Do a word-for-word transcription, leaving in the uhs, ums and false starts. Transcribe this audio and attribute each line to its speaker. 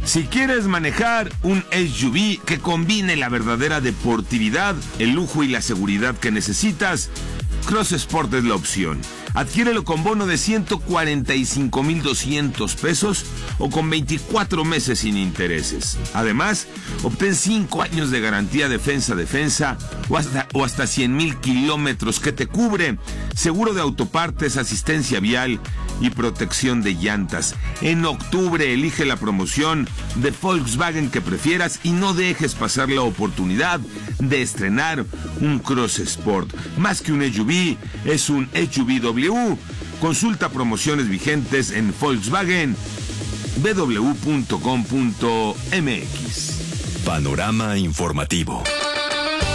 Speaker 1: Si quieres manejar un S U V que combine la verdadera deportividad, el lujo y la seguridad que necesitas, Cross Sport es la opción. Adquiérelo con bono de ciento cuarenta y cinco mil doscientos pesos o con veinticuatro meses sin intereses. Además, obtén cinco años de garantía defensa-defensa o hasta, o hasta cien mil kilómetros que te cubre, seguro de autopartes, asistencia vial y protección de llantas. En octubre elige la promoción de Volkswagen que prefieras y no dejes pasar la oportunidad de estrenar un Cross Sport. Más que un S U V, es un S U V W. Consulta promociones vigentes en Volkswagen b w punto com punto m x.
Speaker 2: Panorama informativo.